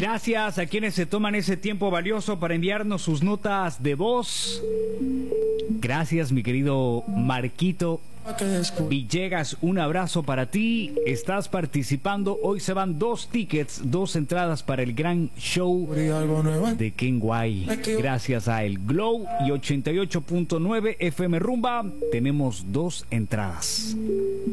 Gracias a quienes se toman ese tiempo valioso para enviarnos sus notas de voz. Gracias, mi querido Marquito Villegas, un abrazo para ti. Estás participando. Hoy se van 2 tickets, 2 entradas para el gran show de Ken Guay. Gracias a El Glow y 88.9 FM Rumba tenemos 2 entradas.